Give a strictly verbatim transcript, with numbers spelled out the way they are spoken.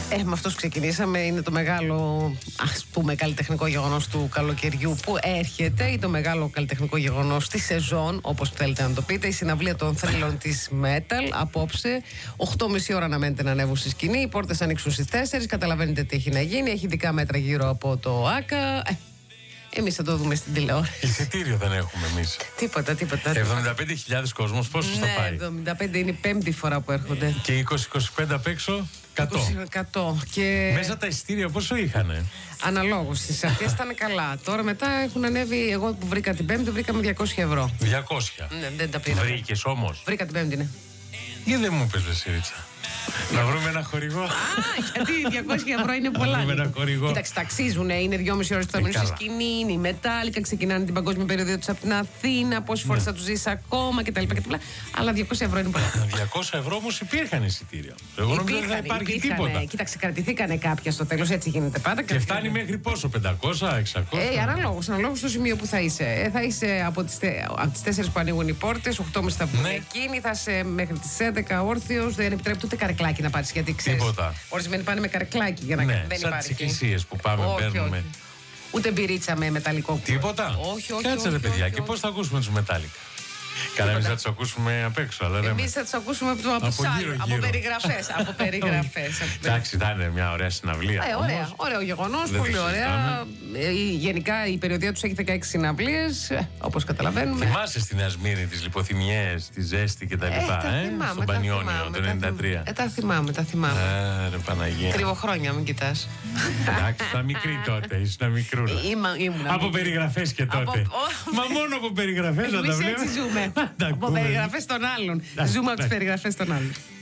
Ε, με αυτός ξεκινήσαμε. Είναι το μεγάλο, ας πούμε, καλλιτεχνικό γεγονός του καλοκαιριού που έρχεται, ή το μεγάλο καλλιτεχνικό γεγονός της σεζόν, όπως θέλετε να το πείτε. Η συναυλία των θρύλων της Metal απόψε. οκτώ και μισή ώρα αναμένεται να ανέβουν στη σκηνή. Οι πόρτες ανοίξουν στις τέσσερις. Καταλαβαίνετε τι έχει να γίνει. Έχει ειδικά μέτρα γύρω από το ΆΚΑ. Εμείς θα το δούμε στην τηλεόραση. Εισιτήριο δεν έχουμε εμείς. Τίποτα, τίποτα. εβδομήντα πέντε χιλιάδες κόσμος, πόσος ναι, θα πάει? εβδομήντα πέντε είναι η πέμπτη φορά που έρχονται. Και είκοσι με είκοσι πέντε απ' έξω, εκατό. εκατό. Και... μέσα τα εισιτήρια πόσο είχανε? Αναλόγως, στις αρχές ήταν καλά. Τώρα μετά έχουν ανέβει, εγώ που βρήκα την πέμπτη, βρήκα με διακόσια ευρώ. διακόσια. Ναι, δεν τα πήρα. Βρήκες όμως? Βρήκα την πέμπτη, ναι. Γιατί δεν μου πες, Βασίλισσα? Να βρούμε ένα χορηγό. Α, γιατί διακόσια ευρώ είναι πολλά. Να βρούμε ένα χορηγό. Κοίταξε, ταξίζουν. Είναι δυόμιση ώρες που θα μείνουν στη σκηνή. Είναι η Μετάλλικα. Ξεκινάνε την παγκόσμια περίοδο του από την Αθήνα. Πόσες φορές θα του ζήσει ακόμα κτλ. Αλλά διακόσια ευρώ είναι πολλά. διακόσια ευρώ όμως υπήρχαν εισιτήρια. Εγώ νομίζω δεν θα υπάρχει τίποτα. Κοίταξε, κρατηθήκανε κάποια στο τέλος. Έτσι γίνεται πάντα. Και φτάνει μέχρι πόσο? πεντακόσια, εξακόσια. Ε, αναλόγως, αναλόγως στο σημείο που θα είσαι. Ε, θα είσαι από τις, από τις τέσσερις που ανοίγουν οι πόρτες, οκτώ και μισή θα βγουν ναι. εκείνοι, θα είσαι μέχρι τις έντεκα όρθιος. Δεν επιτρέπεται ούτε καρεκλάκι να πάρεις. Γιατί ξέρεις. Τίποτα. Ορισμένοι πάνε με καρεκλάκι για να ναι, δεν σαν υπάρχει. τις εκκλησίες που πάμε, όχι, παίρνουμε. Όχι. Ούτε μπυρίτσα με μεταλλικό. Τίποτα. Όχι, όχι. Κάτσε ρε παιδιά, και πώς θα ακούσουμε τους Metallica? Καλά, εμείς θα τους ακούσουμε απ' έξω, αλλά δεν. Εμείς θα τους ακούσουμε από, από, από, γύρω, από γύρω. περιγραφές. από περιγραφές. Εντάξει, θα είναι μια ωραία συναυλία. Ε, ωραία, ωραίο γεγονός, πολύ ωραία. Ε, γενικά η περιοδία τους έχει δεκαέξι συναυλίες, ε, όπως καταλαβαίνουμε. Θυμάσαι στη Νέα Σμύρνη τις λιποθυμιές, τη ζέστη κτλ. Ε, ε, θυμάμαι, στον Πανιόνιο το ενενήντα τρία. Ε, τα θυμάμαι, τα θυμάμαι. Ε, ρε Παναγία. Κρυβοχρόνια, μην κοιτάς. Εντάξει, ήταν μικρή τότε, ήσουν μικρούλα. Από περιγραφές και τότε. Μα μόνο από περιγραφές να τα βλέπουμε. Από περιγραφές των άλλων. Ζούμε από τις περιγραφές των άλλων.